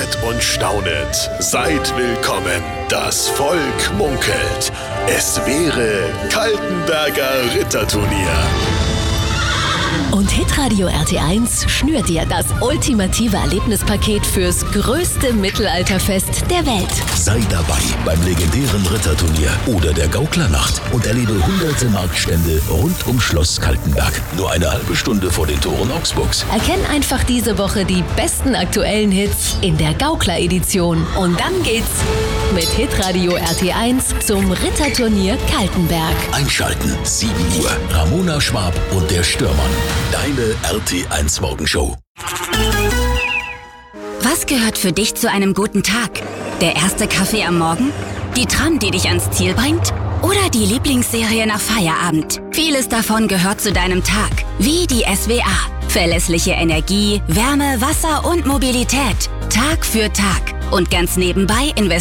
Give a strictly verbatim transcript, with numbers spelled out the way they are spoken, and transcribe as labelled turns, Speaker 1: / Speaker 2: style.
Speaker 1: Höret und staunet. Seid willkommen. Das Volk munkelt. Es wäre Kaltenberger Ritterturnier.
Speaker 2: Und Hitradio R T eins schnürt dir das ultimative Erlebnispaket fürs größte Mittelalterfest der Welt.
Speaker 3: Sei dabei beim legendären Ritterturnier oder der Gauklernacht und erlebe hunderte Marktstände rund um Schloss Kaltenberg. Nur eine halbe Stunde vor den Toren Augsburgs.
Speaker 2: Erkenn einfach diese Woche die besten aktuellen Hits in der Gaukler-Edition. Und dann geht's mit Hitradio R T eins zum Ritterturnier Kaltenberg.
Speaker 3: Einschalten, sieben Uhr. Ramona Schwab und der Stürmann. Deine R T eins Morgenshow.
Speaker 4: Was gehört für dich zu einem guten Tag? Der erste Kaffee am Morgen? Die Tram, die dich ans Ziel bringt? Oder die Lieblingsserie nach Feierabend? Vieles davon gehört zu deinem Tag. Wie die S W A. Verlässliche Energie, Wärme, Wasser und Mobilität. Tag für Tag. Und ganz nebenbei investieren